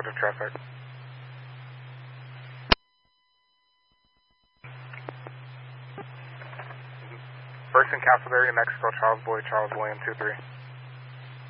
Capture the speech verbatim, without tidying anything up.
subject traffic. Berkson, Castleberry, New Mexico, Charles Boy, Charles William, two three.